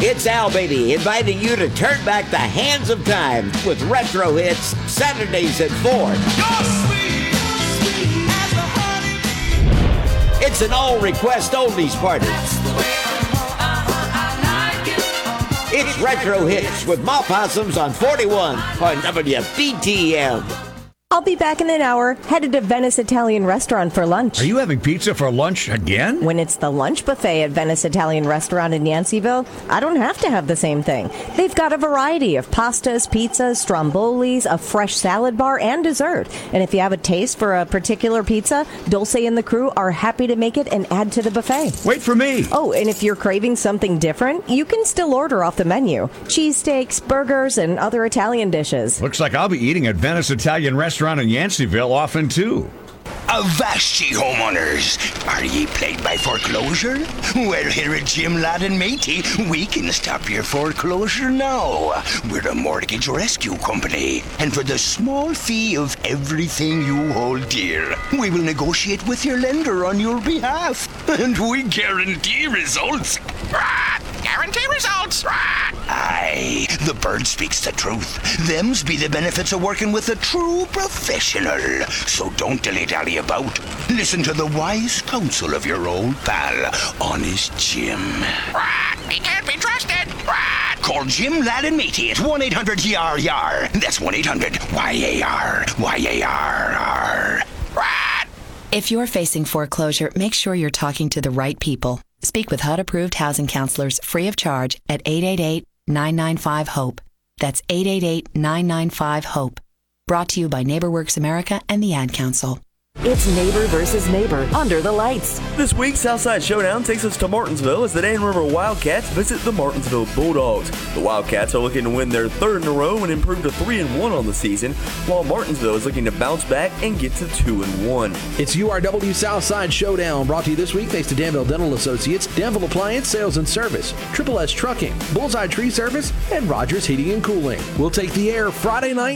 It's Al Beatty inviting you to turn back the hands of time with retro hits Saturdays at 4. It's an all-request oldies party. It's Retro Hits with Ma Possums on 41 on WBTM. I'll be back in an hour, headed to Venice Italian Restaurant for lunch. Are you having pizza for lunch again? When it's the lunch buffet at Venice Italian Restaurant in Yanceyville, I don't have to have the same thing. They've got a variety of pastas, pizzas, strombolis, a fresh salad bar, and dessert. And if you have a taste for a particular pizza, Dulce and the crew are happy to make it and add to the buffet. Wait for me. Oh, and if you're craving something different, you can still order off the menu. Cheesesteaks, burgers, and other Italian dishes. Looks like I'll be eating at Venice Italian Restaurant in Yanceyville often, too. Avast ye, homeowners! Are ye plagued by foreclosure? Well, here at Jim Ladd and Matey, we can stop your foreclosure now. We're a mortgage rescue company, and for the small fee of everything you hold dear, we will negotiate with your lender on your behalf, and we guarantee results. Guarantee results. Aye, the bird speaks the truth. Them's be the benefits of working with a true professional. So don't dilly-dally about. Listen to the wise counsel of your old pal, Honest Jim. He can't be trusted. Call Jim Ladd and Matey at 1-800-YAR-YAR. That's 1-800-YAR. YAR. If you're facing foreclosure, make sure you're talking to the right people. Speak with HUD-approved housing counselors free of charge at 888-995-HOPE. That's 888-995-HOPE. Brought to you by NeighborWorks America and the Ad Council. It's neighbor versus neighbor under the lights. This week's Southside Showdown takes us to Martinsville as the Dan River Wildcats visit the Martinsville Bulldogs. The Wildcats are looking to win their third in a row and improve to 3-1 on the season, while Martinsville is looking to bounce back and get to 2-1. It's URW Southside Showdown, brought to you this week thanks to Danville Dental Associates, Danville Appliance Sales and Service, Triple S Trucking, Bullseye Tree Service, and Rogers Heating and Cooling. We'll take the air Friday night